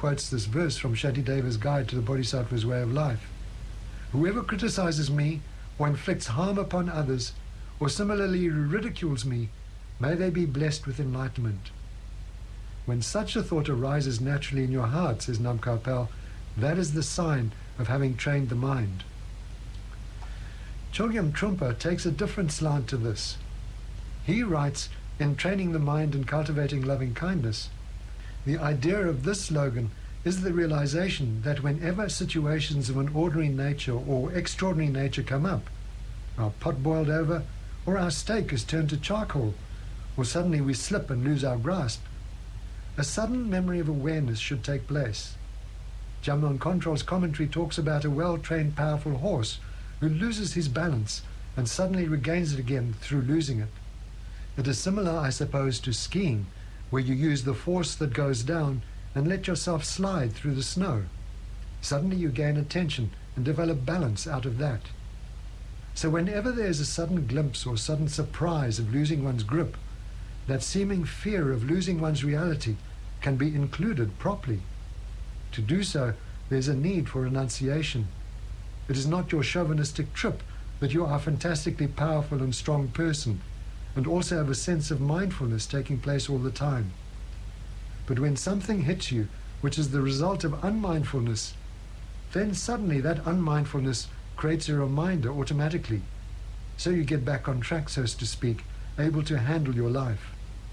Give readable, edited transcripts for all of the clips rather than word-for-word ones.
quotes this verse from Shatideva's Guide to the Bodhisattva's Way of Life. Whoever criticizes me or inflicts harm upon others or similarly ridicules me, may they be blessed with enlightenment. When such a thought arises naturally in your heart, says Nam Kapel, that is the sign of having trained the mind. Chogyam Trungpa takes a different slant to this. He writes, in training the mind and cultivating loving kindness, the idea of this slogan is the realization that whenever situations of an ordinary nature or extraordinary nature come up, our pot boiled over, or our steak is turned to charcoal, or suddenly we slip and lose our grasp, a sudden memory of awareness should take place. Jamnon Kontrol's commentary talks about a well-trained, powerful horse who loses his balance and suddenly regains it again through losing it. It is similar, I suppose, to skiing, where you use the force that goes down and let yourself slide through the snow. Suddenly you gain attention and develop balance out of that. So whenever there is a sudden glimpse or sudden surprise of losing one's grip, that seeming fear of losing one's reality can be included properly. To do so, there's a need for renunciation. It is not your chauvinistic trip that you are a fantastically powerful and strong person, and also have a sense of mindfulness taking place all the time. But when something hits you, which is the result of unmindfulness, then suddenly that unmindfulness creates a reminder automatically. So you get back on track, so to speak, able to handle your life.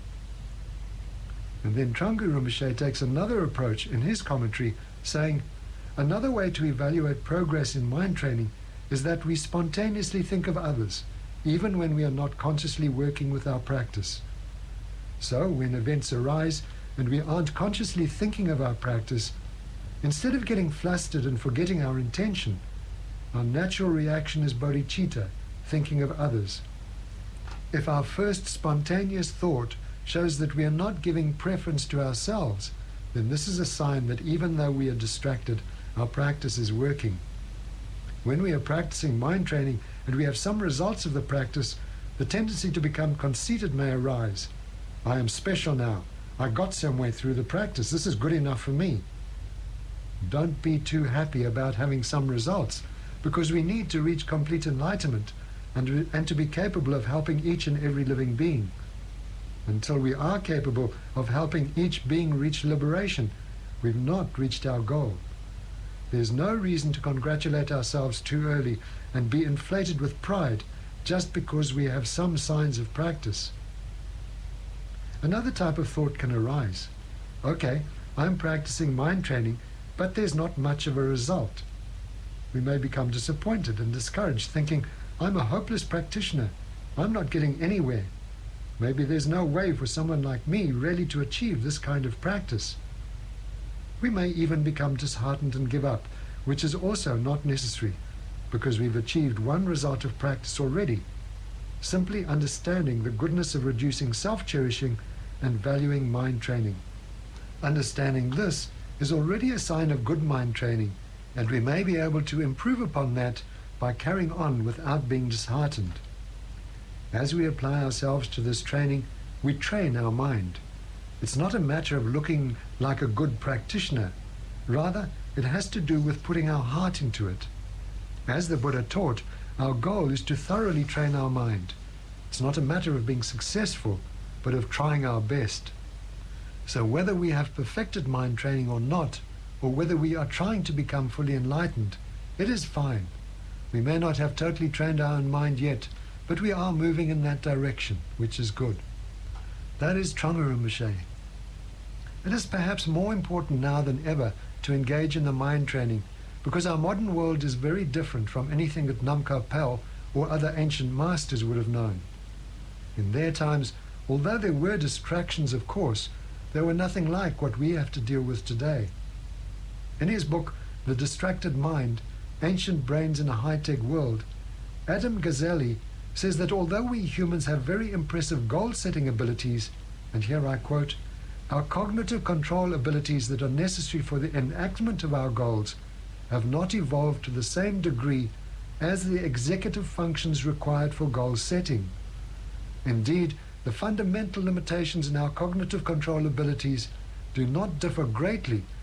And then Trungpa Rinpoche takes another approach in his commentary, saying, another way to evaluate progress in mind training is that we spontaneously think of others, even when we are not consciously working with our practice. So, when events arise and we aren't consciously thinking of our practice, instead of getting flustered and forgetting our intention, our natural reaction is bodhicitta, thinking of others. If our first spontaneous thought shows that we are not giving preference to ourselves, then this is a sign that even though we are distracted, our practice is working. When we are practicing mind training and we have some results of the practice, the tendency to become conceited may arise. I am special now. I got some way through the practice. This is good enough for me. Don't be too happy about having some results, because we need to reach complete enlightenment and to be capable of helping each and every living being. Until we are capable of helping each being reach liberation, we've not reached our goal. There's no reason to congratulate ourselves too early and be inflated with pride just because we have some signs of practice. Another type of thought can arise. Okay, I'm practicing mind training, but there's not much of a result. We may become disappointed and discouraged, thinking, I'm a hopeless practitioner. I'm not getting anywhere. Maybe there's no way for someone like me really to achieve this kind of practice. We may even become disheartened and give up, which is also not necessary, because we've achieved one result of practice already, simply understanding the goodness of reducing self-cherishing and valuing mind training. Understanding this is already a sign of good mind training, and we may be able to improve upon that by carrying on without being disheartened. As we apply ourselves to this training, we train our mind. It's not a matter of looking like a good practitioner. Rather, it has to do with putting our heart into it. As the Buddha taught, our goal is to thoroughly train our mind. It's not a matter of being successful, but of trying our best. So whether we have perfected mind training or not, or whether we are trying to become fully enlightened, it is fine. We may not have totally trained our own mind yet, but we are moving in that direction, which is good. That is Trungpa Rinpoche. It is perhaps more important now than ever to engage in the mind training, because our modern world is very different from anything that Nam Kapel or other ancient masters would have known. In their times, although there were distractions, of course, they were nothing like what we have to deal with today. In his book, The Distracted Mind, Ancient Brains in a High-Tech World, Adam Gazelli says that although we humans have very impressive goal-setting abilities, and here I quote, our cognitive control abilities that are necessary for the enactment of our goals have not evolved to the same degree as the executive functions required for goal setting. Indeed, the fundamental limitations in our cognitive control abilities do not differ greatly